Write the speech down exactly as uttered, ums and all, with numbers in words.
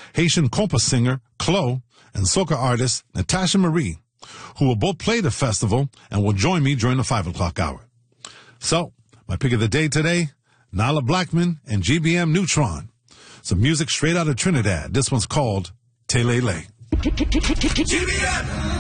Haitian compa singer Chloe, and soca artist Natasha Marie, who will both play the festival and will join me during the five o'clock hour. So, my pick of the day today, Nala Blackman and G B M Neutron. Some music straight out of Trinidad. This one's called Telele. G B M!